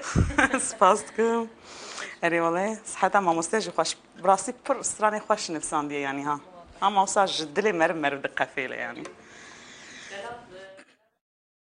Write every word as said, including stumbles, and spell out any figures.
سپاس دکم اری والله صحتا مامۆستا جی خوش براستی پر استرانی خوش نفساندیه یعنی ها هم مامۆستا ji dilê me re me re diqefêle yani